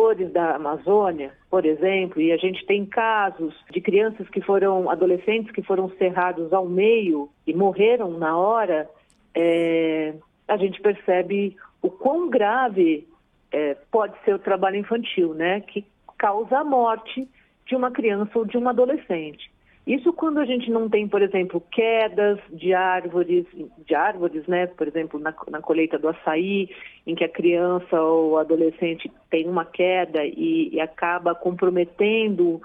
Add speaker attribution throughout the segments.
Speaker 1: interiores da Amazônia, por exemplo, e a gente tem casos de adolescentes que foram cerrados ao meio e morreram na hora, a gente percebe o quão grave pode ser o trabalho infantil, né? Que causa a morte de uma criança ou de um adolescente. Isso quando a gente não tem, por exemplo, quedas de árvores, né? Por exemplo, na colheita do açaí, em que a criança ou o adolescente tem uma queda e acaba comprometendo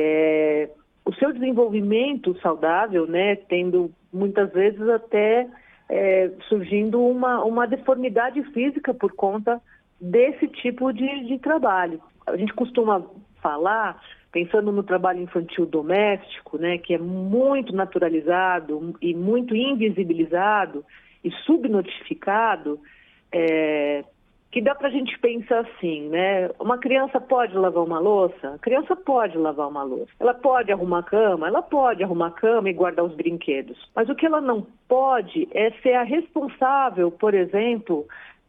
Speaker 1: o seu desenvolvimento saudável, né? Tendo muitas vezes até surgindo uma deformidade física por conta desse tipo de trabalho. A gente costuma falar, pensando no trabalho infantil doméstico, né, que é muito naturalizado e muito invisibilizado e subnotificado, que dá para a gente pensar assim, né? Uma criança pode lavar uma louça? A criança pode lavar uma louça. Ela pode arrumar a cama? Ela pode arrumar a cama e guardar os brinquedos. Mas o que ela não pode é ser a responsável, por exemplo,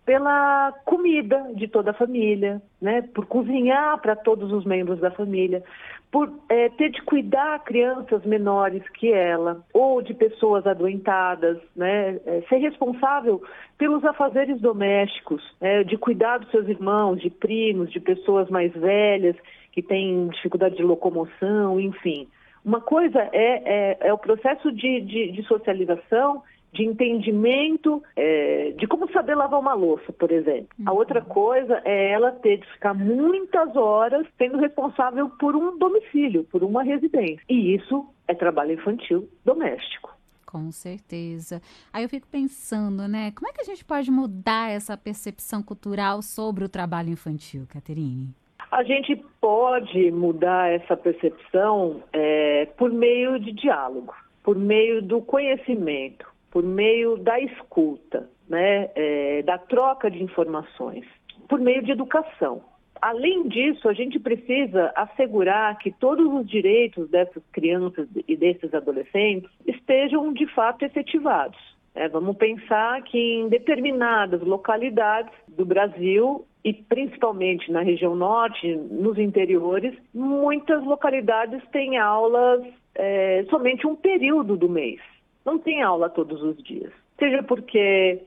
Speaker 1: pela comida de toda a família, né? Por cozinhar para todos os membros da família, por ter de cuidar crianças menores que ela, ou de pessoas adoentadas, né? Ser responsável pelos afazeres domésticos, de cuidar dos seus irmãos, de primos, de pessoas mais velhas que têm dificuldade de locomoção, enfim. Uma coisa é o processo de socialização, de entendimento, de como saber lavar uma louça, por exemplo. A outra coisa é ela ter de ficar muitas horas sendo responsável por um domicílio, por uma residência. E isso é trabalho infantil doméstico.
Speaker 2: Com certeza. Aí eu fico pensando, né? Como é que a gente pode mudar essa percepção cultural sobre o trabalho infantil, Caterine?
Speaker 1: A gente pode mudar essa percepção por meio de diálogo, por meio do conhecimento, por meio da escuta, né, da troca de informações, por meio de educação. Além disso, a gente precisa assegurar que todos os direitos dessas crianças e desses adolescentes estejam, de fato, efetivados. Vamos pensar que em determinadas localidades do Brasil, e principalmente na região norte, nos interiores, muitas localidades têm aulas somente um período do mês. Não tem aula todos os dias. Seja porque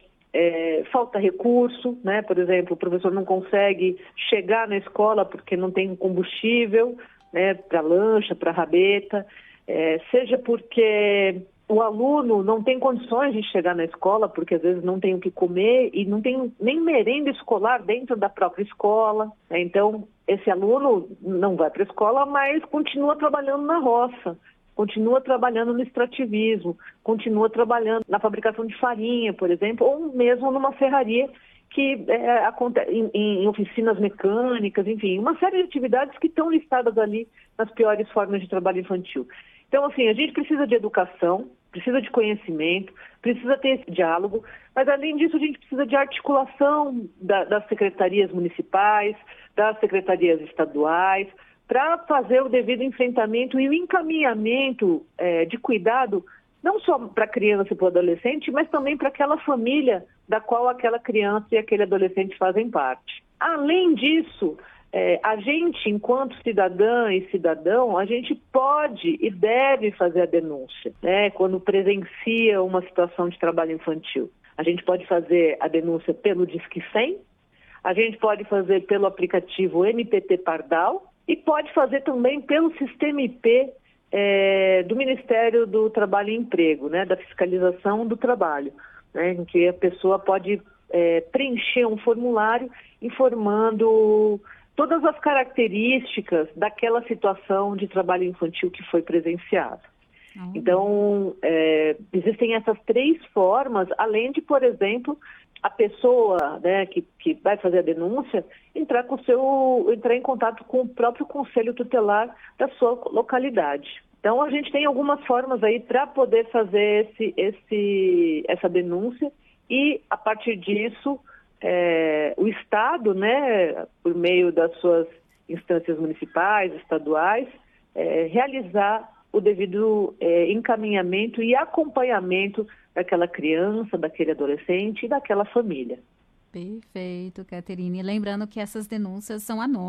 Speaker 1: falta recurso, né? Por exemplo, o professor não consegue chegar na escola porque não tem combustível, né? Para lancha, para rabeta. Seja porque o aluno não tem condições de chegar na escola porque às vezes não tem o que comer e não tem nem merenda escolar dentro da própria escola, né? Então, esse aluno não vai para a escola, mas continua trabalhando na roça, continua trabalhando no extrativismo, continua trabalhando na fabricação de farinha, por exemplo, ou mesmo numa serraria que acontece em oficinas mecânicas, enfim, uma série de atividades que estão listadas ali nas piores formas de trabalho infantil. Então, assim, a gente precisa de educação, precisa de conhecimento, precisa ter esse diálogo, mas além disso a gente precisa de articulação das secretarias municipais, das secretarias estaduais, para fazer o devido enfrentamento e o encaminhamento de cuidado, não só para a criança e para o adolescente, mas também para aquela família da qual aquela criança e aquele adolescente fazem parte. Além disso, a gente, enquanto cidadã e cidadão, a gente pode e deve fazer a denúncia, né, quando presencia uma situação de trabalho infantil. A gente pode fazer a denúncia pelo Disque 100, a gente pode fazer pelo aplicativo MPT Pardal, e pode fazer também pelo sistema IP do Ministério do Trabalho e Emprego, né, da fiscalização do trabalho, né, em que a pessoa pode preencher um formulário informando todas as características daquela situação de trabalho infantil que foi presenciada. Então, existem essas 3 formas, além de, por exemplo, a pessoa, né, que vai fazer a denúncia entrar em contato com o próprio conselho tutelar da sua localidade. Então, a gente tem algumas formas aí para poder fazer essa denúncia e, a partir disso, o Estado, né, por meio das suas instâncias municipais, estaduais, realizar o devido encaminhamento e acompanhamento daquela criança, daquele adolescente e daquela família.
Speaker 2: Perfeito, Caterine. Lembrando que essas denúncias são anônimas.